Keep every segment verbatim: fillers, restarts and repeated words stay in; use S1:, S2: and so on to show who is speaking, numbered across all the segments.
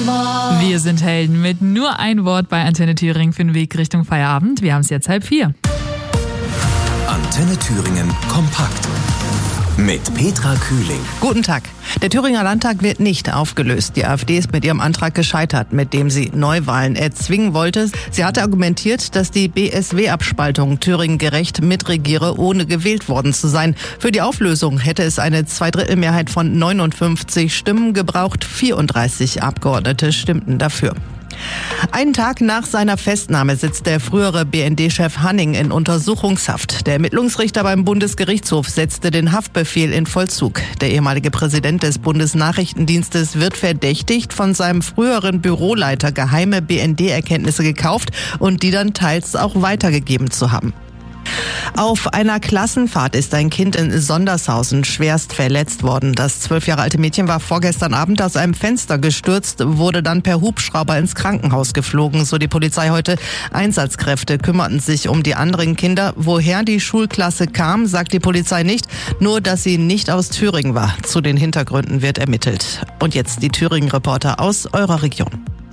S1: Mama.
S2: Wir sind Helden. Mit nur ein Wort bei Antenne Thüringen für den Weg Richtung Feierabend. Wir haben es jetzt halb vier.
S3: Antenne Thüringen kompakt. Mit Petra Kühling.
S4: Guten Tag. Der Thüringer Landtag wird nicht aufgelöst. Die AfD ist mit ihrem Antrag gescheitert, mit dem sie Neuwahlen erzwingen wollte. Sie hatte argumentiert, dass die B S W-Abspaltung Thüringen gerecht mitregiere, ohne gewählt worden zu sein. Für die Auflösung hätte es eine Zweidrittelmehrheit von neunundfünfzig Stimmen gebraucht. vierunddreißig Abgeordnete stimmten dafür. Einen Tag nach seiner Festnahme sitzt der frühere B N D-Chef Hanning in Untersuchungshaft. Der Ermittlungsrichter beim Bundesgerichtshof setzte den Haftbefehl in Vollzug. Der ehemalige Präsident des Bundesnachrichtendienstes wird verdächtigt, von seinem früheren Büroleiter geheime B N D-Erkenntnisse gekauft und die dann teils auch weitergegeben zu haben. Auf einer Klassenfahrt ist ein Kind in Sondershausen schwerst verletzt worden. Das zwölf Jahre alte Mädchen war vorgestern Abend aus einem Fenster gestürzt, wurde dann per Hubschrauber ins Krankenhaus geflogen, so die Polizei heute. Einsatzkräfte kümmerten sich um die anderen Kinder. Woher die Schulklasse kam, sagt die Polizei nicht, nur dass sie nicht aus Thüringen war. Zu den Hintergründen wird ermittelt. Und jetzt die Thüringen-Reporter aus eurer Region.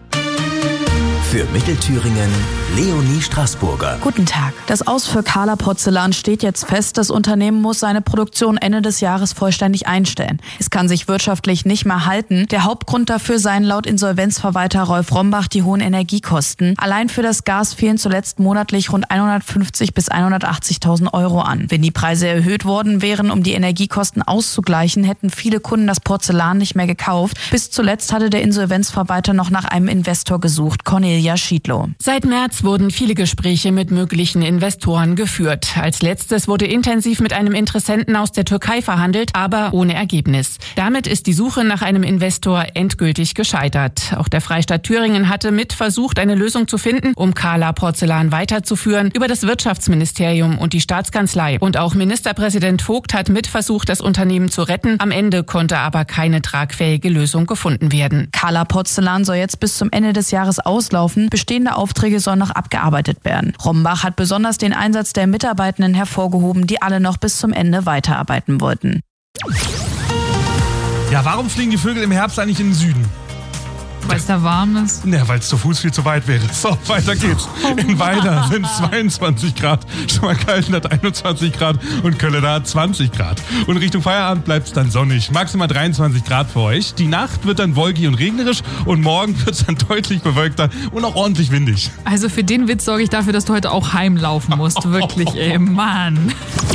S3: Für Mittelthüringen Leonie Straßburger.
S5: Guten Tag. Das Aus für Kahler Porzellan steht jetzt fest. Das Unternehmen muss seine Produktion Ende des Jahres vollständig einstellen. Es kann sich wirtschaftlich nicht mehr halten. Der Hauptgrund dafür seien laut Insolvenzverwalter Rolf Rombach die hohen Energiekosten. Allein für das Gas fielen zuletzt monatlich rund hundertfünfzig bis hundertachtzigtausend Euro an. Wenn die Preise erhöht worden wären, um die Energiekosten auszugleichen, hätten viele Kunden das Porzellan nicht mehr gekauft. Bis zuletzt hatte der Insolvenzverwalter noch nach einem Investor gesucht. Cornelia Schiedlow.
S6: Seit März wurden viele Gespräche mit möglichen Investoren geführt. Als letztes wurde intensiv mit einem Interessenten aus der Türkei verhandelt, aber ohne Ergebnis. Damit ist die Suche nach einem Investor endgültig gescheitert. Auch der Freistaat Thüringen hatte mit versucht, eine Lösung zu finden, um Kahler Porzellan weiterzuführen, über das Wirtschaftsministerium und die Staatskanzlei. Und auch Ministerpräsident Vogt hat mit versucht, das Unternehmen zu retten. Am Ende konnte aber keine tragfähige Lösung gefunden werden.
S5: Kahler Porzellan soll jetzt bis zum Ende des Jahres auslaufen. Bestehende Aufträge sollen noch abgearbeitet werden. Rombach hat besonders den Einsatz der Mitarbeitenden hervorgehoben, die alle noch bis zum Ende weiterarbeiten wollten.
S7: Ja, warum fliegen die Vögel im Herbst eigentlich in den Süden?
S2: Weil es da warm ist?
S7: Ja, weil es zu Fuß viel zu weit wäre. So, weiter geht's. In Weida sind es zweiundzwanzig Grad, Schmalkalden hat einundzwanzig Grad und Köln hat zwanzig Grad. Und Richtung Feierabend bleibt es dann sonnig. Maximal dreiundzwanzig Grad für euch. Die Nacht wird dann wolkig und regnerisch und morgen wird es dann deutlich bewölkter und auch ordentlich windig.
S2: Also für den Witz sorge ich dafür, dass du heute auch heimlaufen musst. Wirklich, ey, Mann.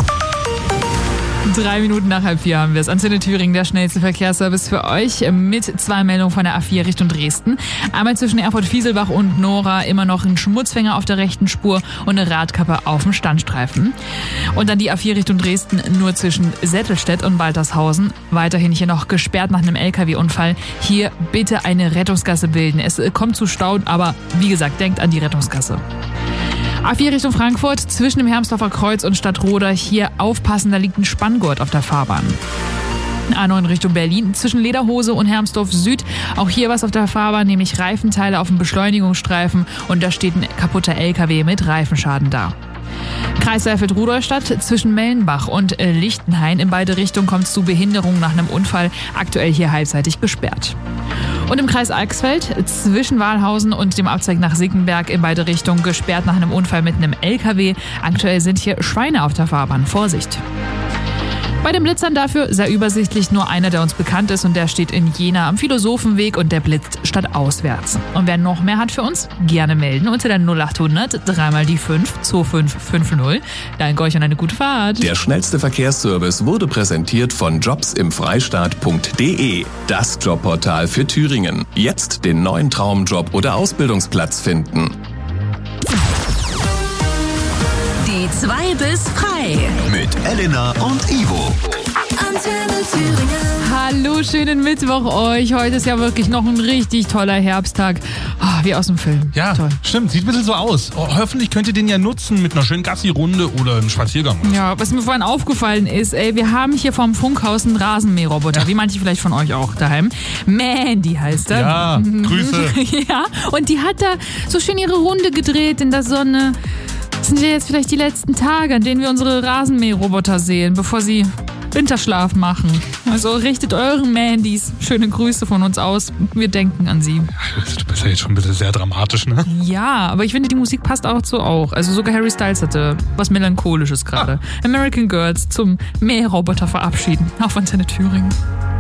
S2: Drei Minuten nach halb vier haben wir es. Antenne Thüringen, der schnellste Verkehrsservice für euch mit zwei Meldungen von der A vier Richtung Dresden. Einmal zwischen Erfurt-Fieselbach und Nora immer noch ein Schmutzfänger auf der rechten Spur und eine Radkappe auf dem Standstreifen. Und dann die A vier Richtung Dresden nur zwischen Sättelstedt und Waltershausen. Weiterhin hier noch gesperrt nach einem L K W-Unfall. Hier bitte eine Rettungsgasse bilden. Es kommt zu Stauen, aber wie gesagt, denkt an die Rettungsgasse. A vier Richtung Frankfurt, zwischen dem Hermsdorfer Kreuz und Stadtroda. Hier aufpassen, da liegt ein Spanngurt auf der Fahrbahn. A neun Richtung Berlin, zwischen Lederhose und Hermsdorf Süd. Auch hier was auf der Fahrbahn, nämlich Reifenteile auf dem Beschleunigungsstreifen. Und da steht ein kaputter L K W mit Reifenschaden da. Kreis Saalfeld-Rudolstadt, zwischen Mellenbach und Lichtenhain. In beide Richtungen kommt es zu Behinderungen nach einem Unfall. Aktuell hier halbseitig gesperrt. Und im Kreis Eichsfeld, zwischen Wahlhausen und dem Abzweig nach Sickenberg in beide Richtungen gesperrt nach einem Unfall mit einem L K W. Aktuell sind hier Schweine auf der Fahrbahn. Vorsicht! Bei den Blitzern dafür sehr übersichtlich nur einer, der uns bekannt ist, und der steht in Jena am Philosophenweg und der blitzt stadtauswärts. Und wer noch mehr hat für uns, gerne melden unter der null acht hundert dreimal die fünf zwei fünf fünf null. Danke euch und eine gute Fahrt.
S3: Der schnellste Verkehrsservice wurde präsentiert von jobs im freistaat punkt de, das Jobportal für Thüringen. Jetzt den neuen Traumjob oder Ausbildungsplatz finden.
S1: Die zwei bis frei.
S3: Mit Elena und Ivo.
S1: Antenne Thüringen.
S2: Hallo, schönen Mittwoch euch. Heute ist ja wirklich noch ein richtig toller Herbsttag. Oh, wie aus dem Film.
S7: Ja,
S2: toll.
S7: Stimmt. Sieht ein bisschen so aus. Oh, hoffentlich könnt ihr den ja nutzen mit einer schönen Gassi-Runde oder einem Spaziergang.
S2: Ja, was mir vorhin aufgefallen ist, ey, wir haben hier vorm Funkhaus einen Rasenmäherroboter, ja. Wie manche vielleicht von euch auch daheim. Mandy heißt er.
S7: Ja, Grüße.
S2: Ja, und die hat da so schön ihre Runde gedreht in der Sonne. Das sind ja jetzt vielleicht die letzten Tage, an denen wir unsere Rasenmäherroboter sehen, bevor sie Winterschlaf machen. Also richtet euren Mandys schöne Grüße von uns aus. Wir denken an sie.
S7: Du bist ja jetzt schon ein bisschen sehr dramatisch, ne?
S2: Ja, aber ich finde, die Musik passt auch so auch. Also sogar Harry Styles hatte was Melancholisches gerade. Ah. American Girls zum Mähroboter verabschieden. Auf Antenne Thüringen.